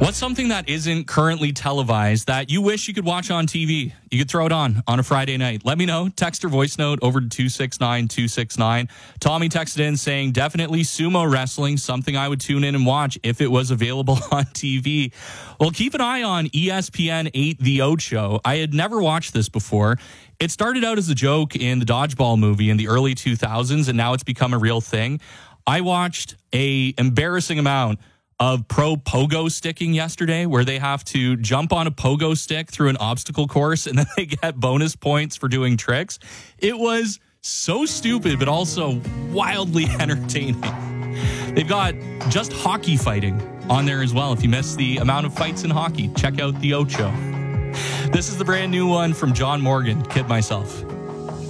What's something that isn't currently televised that you wish you could watch on TV? You could throw it on a Friday night. Let me know. Text or voice note over to 269-269. Tommy texted in saying, definitely sumo wrestling, something I would tune in and watch if it was available on TV. Well, keep an eye on ESPN 8 The Ocho. I had never watched this before. It started out as a joke in the Dodgeball movie in the early 2000s, and now it's become a real thing. I watched a embarrassing amount of pro pogo sticking yesterday, where they have to jump on a pogo stick through an obstacle course and then they get bonus points for doing tricks. It was so stupid, but also wildly entertaining. They've got just hockey fighting on there as well. If you miss the amount of fights in hockey, check out The Ocho. This is the brand new one from John Morgan, Kid Myself.